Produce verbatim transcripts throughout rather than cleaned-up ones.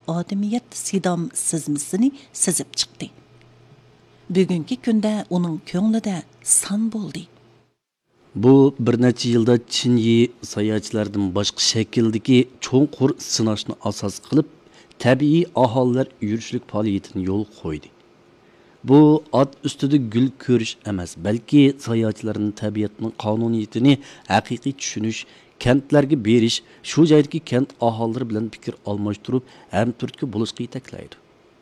odamiyat sidom sizmisini sizib chiqdi. Bugungi kunda uning ko'nglida son bo'ldi. Bu bir necha yilda Chinyi sayohatchilardan boshqa shakldagi cho'nqur sinashni asos qilib, tabiiy aholilar yurishlik faoliyatini yo'l qo'ydi. Bu at ustida gul ko'rish emas, balki sayohatchilarning tabiatning qonuniyatini haqiqiy tushunish, kentlarga berish, shu joydagi kent aholilari bilan fikr almashtirib, ham turtki bo'lishga yetaklaydi.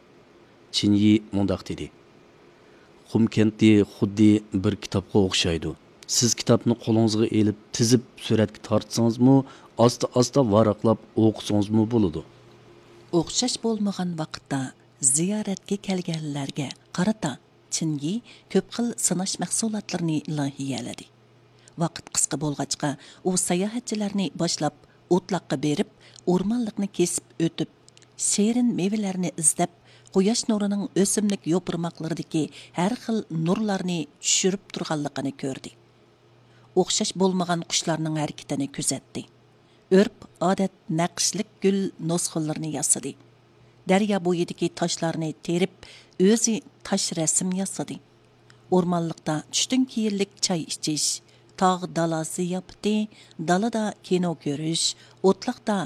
Chinyi mundaq dedi: "Qum kenti xuddi bir kitobga o'xshaydi. Siz kitobni qo'lingizga elib, tizib suratga tortsangizmi, asta-asta varaqlab o'qisangizmi bo'ladi." O'xshash bo'lmagan vaqtda ziyoratga kelganlarga qarata Chinyi ko'p xil sinash mahsulotlarini loyihiyaladi. Vaqt qisqa bo'lg'achqa, u sayohatchilarni boshlab o'tloqqa berib, o'rmonlikni kesib o'tib, shirin mevalarni izlab, quyosh nurining o'simlik yo'pirmoqlaridagi har xil nurlarni tushirib turganligini ko'rdi. O'xshash bo'lmagan qushlarning harakatini kuzatdi. Örp odat naqshlik gul nusxalarini yasadi. Daryo bo'yidagi toshlarni terib, o'zi tosh rasm yasadi. O'rmonlikda tushdan keyinlik choy ichish, tog' dalasi yopdi, dalada kino ko'rish, o'tliqda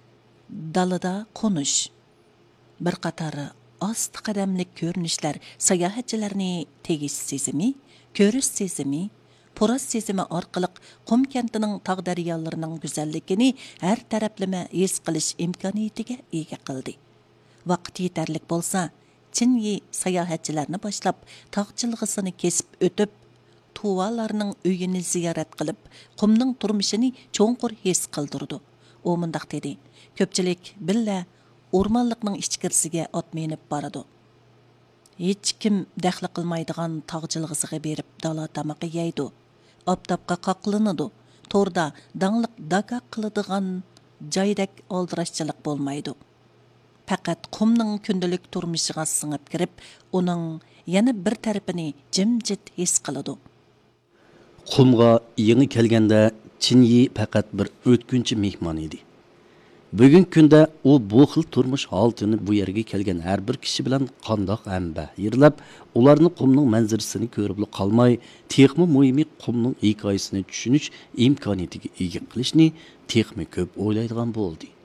dalada qo'nish. Bir qatori ost qadamlik ko'rinishlar sayohatchilarni tegish sezimi, ko'rish sezimi, po'raz sezimi orqali qum kentining tog' daryolarining go'zalligini har taraflama his qilish imkoniyatiga ega qildi. Vaqt yetarlik bo'lsa, Chinyi sayohatchilarni boshlab tog' jilg'isini kesib o'tib, tuvalarning uyini ziyorat qilib, qumning turmushini cho'nqur his qildirdi. U mundaq dedi: "Ko'pchilik billa o'rmonlikning ichkirisiga ot minib boradi. Hech kim daxli qilmaydigan tog' jilg'isiga berib dala tamoqi yeydi. Oftobga qoqlanadi. To'rda dangliq daga qiladigan joydak oldirashchilik bo'lmaydi. Faqat qumning kundalik turmushiga singib kirib, uning yana bir tarafini jimjit his qiladi." Qumga yangi kelganda Chinyi faqat bir o'tkinchi mehmon edi. Bugungi kunda u bu xil turmush holatini bu yerga kelgan har bir kishi bilan qandoq amba yirlab, ularni qumning manzarasini ko'rib qolmay, texmi muhimi qumning hikoyasini tushunish imkoniyatiga ega qilishni texmi ko'p o'ylaydigan bo'ldi.